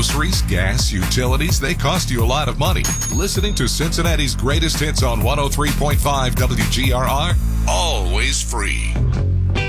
Groceries, gas, utilities, they cost you a lot of money. Listening to Cincinnati's greatest hits on 103.5 WGRR, always free.